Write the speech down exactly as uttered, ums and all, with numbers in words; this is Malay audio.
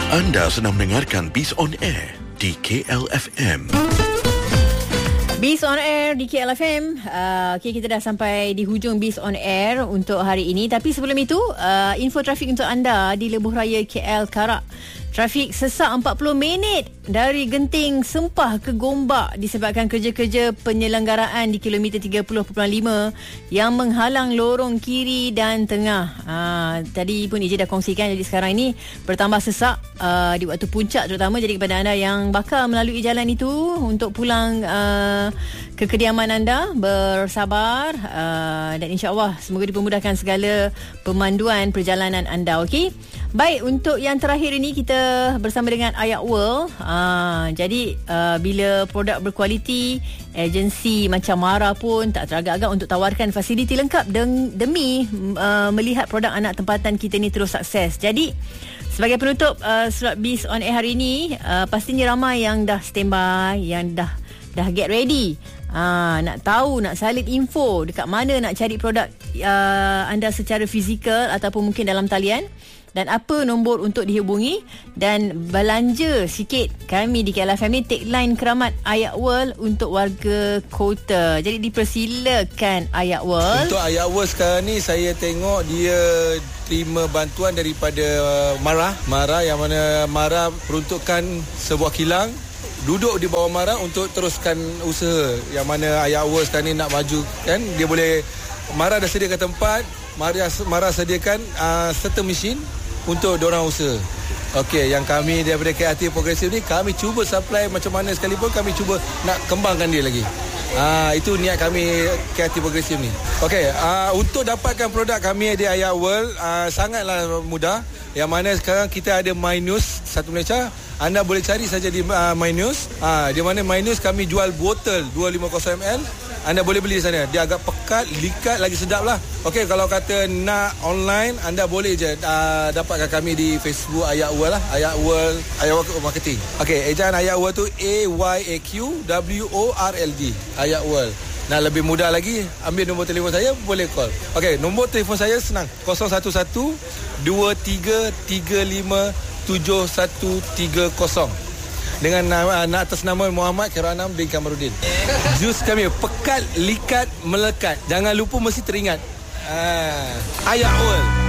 Anda sedang mendengarkan Biz on Air di K L F M. Biz on Air di K L F M. uh, Okay, kita dah sampai di hujung Biz on Air untuk hari ini. Tapi sebelum itu, uh, info trafik untuk anda di Lebuh Raya K L Karak. Trafik sesak empat puluh minit dari Genting Sempah ke Gombak disebabkan kerja-kerja penyelenggaraan di kilometer tiga puluh perpuluhan lima yang menghalang lorong kiri dan tengah. Ha, tadi pun Ije dah kongsikan, jadi sekarang ini bertambah sesak uh, di waktu puncak terutama. Jadi kepada anda yang bakal melalui jalan itu untuk pulang uh, ke kediaman anda, bersabar uh, dan insya-Allah semoga dipermudahkan segala pemanduan perjalanan anda. Okey. Baik, untuk yang terakhir ini kita bersama dengan Ayak World. Uh, jadi uh, bila produk berkualiti, agensi macam Mara pun tak teragak-agak untuk tawarkan fasiliti lengkap deng- demi uh, melihat produk anak tempatan kita ni terus sukses. Jadi sebagai penutup uh, slot Biz on Air hari ini, uh, pastinya ramai yang dah standby, yang dah dah get ready. Ha, nak tahu, nak salin info dekat mana nak cari produk uh, anda secara fizikal ataupun mungkin dalam talian, dan apa nombor untuk dihubungi dan belanja sikit. Kami di K L F M ni tagline keramat Ayak World untuk warga kota. Jadi dipersilakan Ayak World. Untuk Ayak World sekarang ni saya tengok dia terima bantuan daripada Mara. Mara yang mana Mara peruntukkan sebuah kilang duduk di bawah Mara untuk teruskan usaha. Yang mana Ayak World sekarang ni nak maju kan, dia boleh, Mara dah sediakan tempat, Mara, Mara sediakan uh, serta mesin untuk diorang usaha. Okey, yang kami daripada Kreatif Progresif ni, kami cuba supply macam mana sekalipun, kami cuba nak kembangkan dia lagi. Ah, itu niat kami Kreatif Progresif ni. Okey, uh, untuk dapatkan produk kami di Ayak World uh, sangatlah mudah. Yang mana sekarang kita ada My News Satu Malaysia. Anda boleh cari saja di uh, My News. Ah, di mana My News kami jual botol dua ratus lima puluh mililiter. Anda boleh beli di sana. Dia agak pekat, likat, lagi sedap lah. Okey, kalau kata nak online, anda boleh je uh, dapatkan kami di Facebook Ayak World lah. Ayak World, Ayak World Marketing. Okey, ejaan Ayak World tu A Y A Q W O R L D. Ayak World. Nah, lebih mudah lagi, ambil nombor telefon saya, boleh call. Okey, nombor telefon saya senang. kosong satu satu dua tiga tiga lima tujuh satu tiga kosong. Dengan nama, atas nama Muhammad Kiranam bin Kamarudin. Jus kami pekat, likat, melekat. Jangan lupa, mesti teringat. Ah, Ayak World.